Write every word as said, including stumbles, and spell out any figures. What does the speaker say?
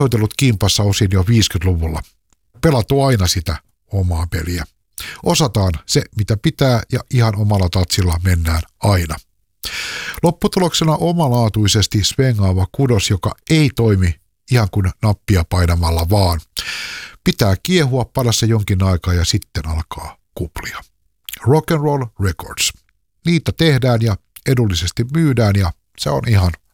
soitellut kimpassa osin jo viisikymmentäluvulla. Pelattu aina sitä omaa peliä. Osataan se, mitä pitää ja ihan omalla tatsilla mennään aina. Lopputuloksena omalaatuisesti svengaava kudos, joka ei toimi ihan kuin nappia painamalla vaan. Pitää kiehua, pada se jonkin aikaa ja sitten alkaa kuplia. Rock and Roll Records. Niitä tehdään ja edullisesti myydään ja se on ihan